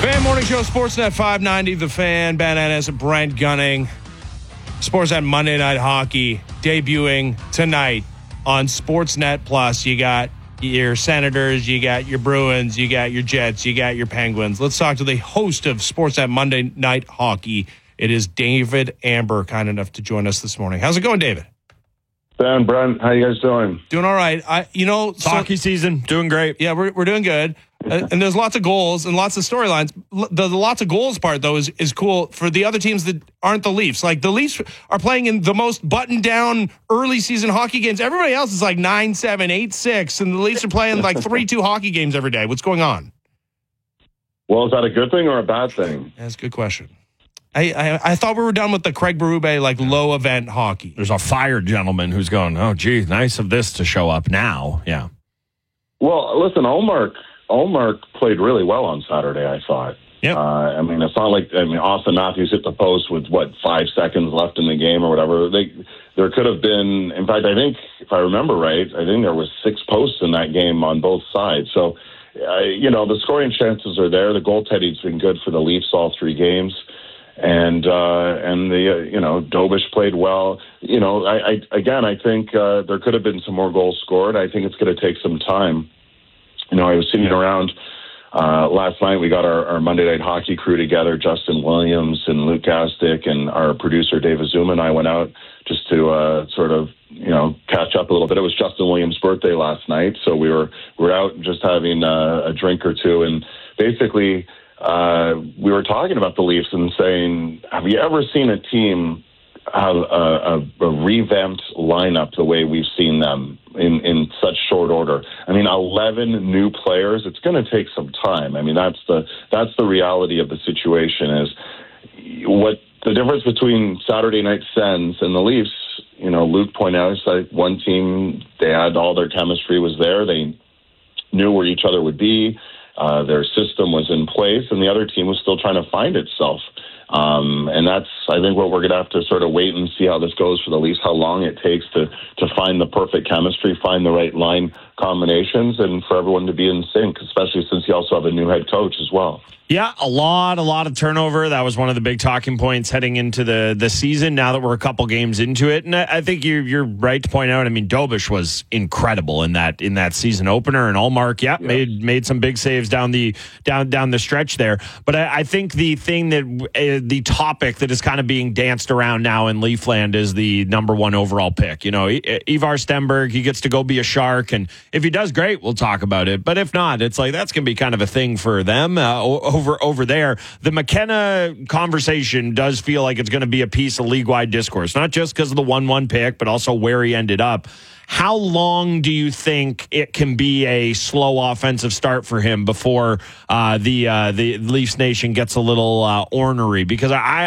Fan Morning Show, Sportsnet 590, The Fan, Ben Ennis, Brent Gunning. Sportsnet Monday Night Hockey debuting tonight on Sportsnet Plus. You got your Senators, you got your Bruins, you got your Jets, you got your Penguins. Let's talk to the host of Sportsnet Monday Night Hockey. It is David Amber, kind enough to join us this morning. How's it going, David? Ben, Brent, how you guys doing? Doing all right. Hockey season, doing great. Yeah, we're doing good. And there's lots of goals and lots of storylines. The lots of goals part, though, is cool for the other teams that aren't the Leafs. Like, the Leafs are playing in the most buttoned-down early season hockey games. Everybody else is like 9-7, 8-6, and the Leafs are playing like 3-2 hockey games every day. What's going on? Well, is that a good thing or a bad thing? That's a good question. I thought we were done with the Craig Berube, like, low-event hockey. There's a fired gentleman who's going, oh, gee, nice of this to show up now. Yeah. Well, listen, Ullmark played really well on Saturday, I thought. Yep. It's not like Austin Matthews hit the post with, 5 seconds left in the game or whatever. There could have been, in fact, I think, if I remember right, I think there was 6 posts in that game on both sides. So, the scoring chances are there. The goaltending's been good for the Leafs all 3 games. And Dobish played well. I think there could have been some more goals scored. I think it's going to take some time. I was sitting around last night. We got our Monday Night Hockey crew together, Justin Williams and Luke Gastick, and our producer, Dave Azuma, and I went out just to catch up a little bit. It was Justin Williams' birthday last night, so we were out just having a drink or two, and basically we were talking about the Leafs and saying, have you ever seen a team have a revamped lineup the way we've seen them in such short order? 11 new players. It's going to take some time. That's the reality of the situation. Is what the difference between Saturday Night Sens and the Leafs. Luke pointed out, it's like one team, they had all their chemistry was there. They knew where each other would be. Their system was in place, and the other team was still trying to find itself. And that's, I think, what we're going to have to sort of wait and see how this goes for the Leafs, how long it takes to find the perfect chemistry, find the right line combinations, and for everyone to be in sync, especially since you also have a new head coach as well. Yeah, a lot of turnover. That was one of the big talking points heading into the season, now that we're a couple games into it. And I think you're right to point out, Dobish was incredible in that season opener, and Ullmark, made some big saves down the stretch there. But I think the thing that the topic that is kind of being danced around now in Leafland is the number 1 overall pick. Ivar Stenberg, he gets to go be a Shark, and if he does great, we'll talk about it. But if not, it's like that's going to be kind of a thing for them over there. The McKenna conversation does feel like it's going to be a piece of league-wide discourse, not just because of the 1-1 pick, but also where he ended up. How long do you think it can be a slow offensive start for him before the Leafs Nation gets a little ornery? Because I